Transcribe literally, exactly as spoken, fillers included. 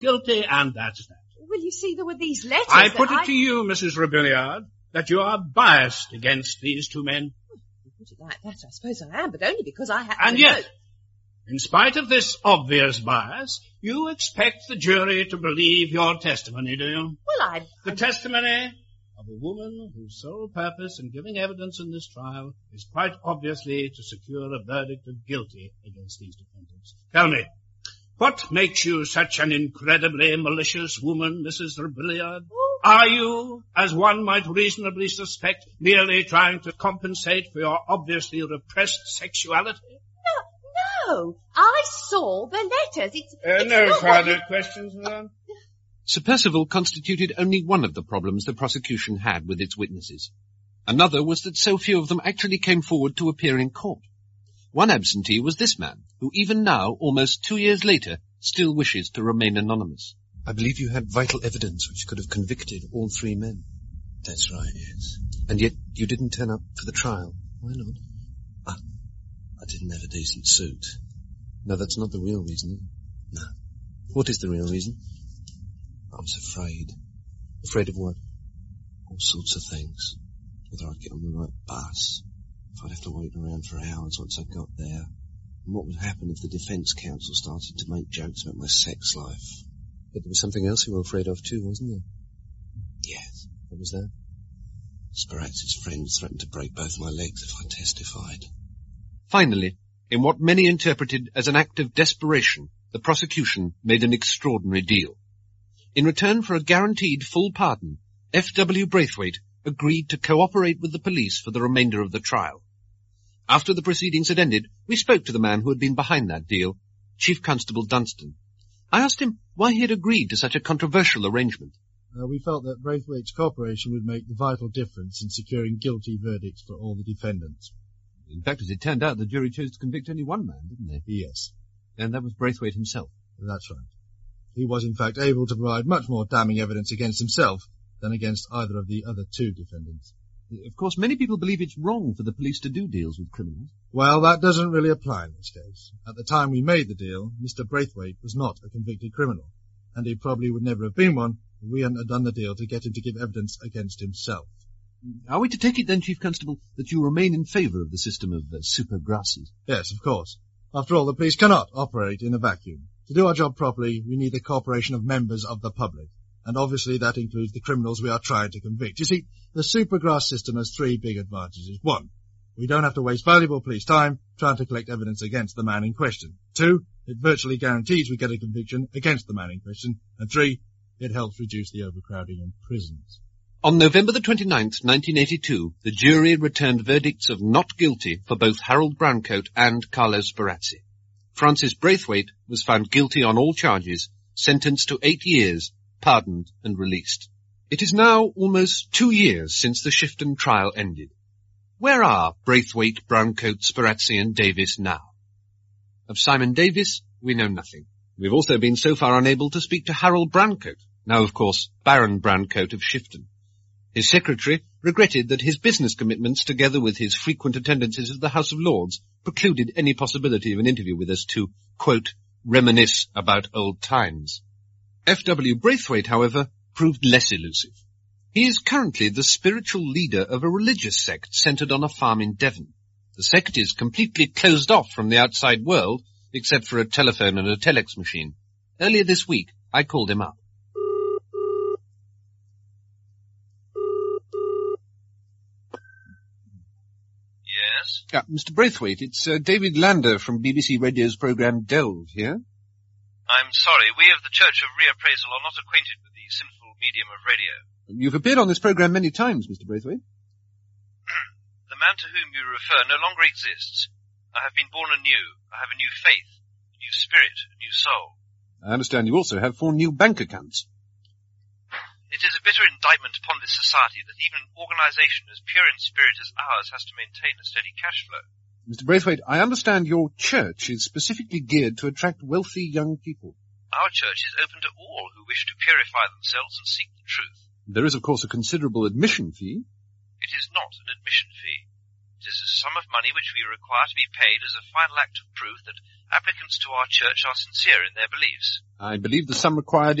Guilty, and that's that. Well, you see, there were these letters I that put it I... to you, Missus Rebillard, that you are biased against these two men. You put it like that, I suppose I am, but only because I happen And to yet, know... in spite of this obvious bias, you expect the jury to believe your testimony, do you? Well, I... The testimony of a woman whose sole purpose in giving evidence in this trial is quite obviously to secure a verdict of guilty against these defendants. Tell me, what makes you such an incredibly malicious woman, Missus Rebillard? Oh. Are you, as one might reasonably suspect, merely trying to compensate for your obviously repressed sexuality? No, no, I saw the letters. It's, Uh, it's no not further what you... questions, madam? Sir Percival constituted only one of the problems the prosecution had with its witnesses. Another was that so few of them actually came forward to appear in court. One absentee was this man, who even now, almost two years later, still wishes to remain anonymous. I believe you had vital evidence which could have convicted all three men. That's right, yes. And yet you didn't turn up for the trial. Why not? I, I didn't have a decent suit. No, that's not the real reason. No. What is the real reason? I was afraid. Afraid of what? All sorts of things. Whether I'd get on the right bus, if I'd have to wait around for hours once I got there, and what would happen if the defence counsel started to make jokes about my sex life. But there was something else you were afraid of too, wasn't there? Yes. What was that? Sparazzi's friends threatened to break both my legs if I testified. Finally, in what many interpreted as an act of desperation, the prosecution made an extraordinary deal. In return for a guaranteed full pardon, F W Braithwaite agreed to cooperate with the police for the remainder of the trial. After the proceedings had ended, we spoke to the man who had been behind that deal, Chief Constable Dunstan. I asked him why he had agreed to such a controversial arrangement. Uh, we felt that Braithwaite's cooperation would make the vital difference in securing guilty verdicts for all the defendants. In fact, as it turned out, the jury chose to convict only one man, didn't they? Yes. And that was Braithwaite himself. That's right. He was, in fact, able to provide much more damning evidence against himself than against either of the other two defendants. Of course, many people believe it's wrong for the police to do deals with criminals. Well, that doesn't really apply in this case. At the time we made the deal, Mister Braithwaite was not a convicted criminal, and he probably would never have been one if we hadn't done the deal to get him to give evidence against himself. Are we to take it then, Chief Constable, that you remain in favour of the system of uh, super grasses? Yes, of course. After all, the police cannot operate in a vacuum. To do our job properly, we need the cooperation of members of the public. And obviously that includes the criminals we are trying to convict. You see, the Supergrass system has three big advantages. One, we don't have to waste valuable police time trying to collect evidence against the man in question. Two, it virtually guarantees we get a conviction against the man in question. And three, it helps reduce the overcrowding in prisons. On November the twenty-ninth, nineteen eighty-two, the jury returned verdicts of not guilty for both Harold Browncoat and Carlo Sparazzi. Francis Braithwaite was found guilty on all charges, sentenced to eight years, pardoned and released. It is now almost two years since the Shifton trial ended. Where are Braithwaite, Browncoat, Sparazzi and Davis now? Of Simon Davis, we know nothing. We've also been so far unable to speak to Harold Browncoat, now of course Baron Browncoat of Shifton. His secretary regretted that his business commitments, together with his frequent attendances at the House of Lords, precluded any possibility of an interview with us to, quote, reminisce about old times. F W Braithwaite, however, proved less elusive. He is currently the spiritual leader of a religious sect centred on a farm in Devon. The sect is completely closed off from the outside world, except for a telephone and a telex machine. Earlier this week, I called him up. Yes? Uh, Mister Braithwaite, it's uh, David Lander from B B C Radio's programme Delve here. I'm sorry, we of the Church of Reappraisal are not acquainted with the sinful medium of radio. You've appeared on this programme many times, Mister Braithwaite. The man to whom you refer no longer exists. I have been born anew. I have a new faith, a new spirit, a new soul. I understand you also have four new bank accounts. It is a bitter indictment upon this society that even an organisation as pure in spirit as ours has to maintain a steady cash flow. Mister Braithwaite, I understand your church is specifically geared to attract wealthy young people. Our church is open to all who wish to purify themselves and seek the truth. There is, of course, a considerable admission fee. It is not an admission fee. It is a sum of money which we require to be paid as a final act of proof that Applicants to our church are sincere in their beliefs. I believe the sum required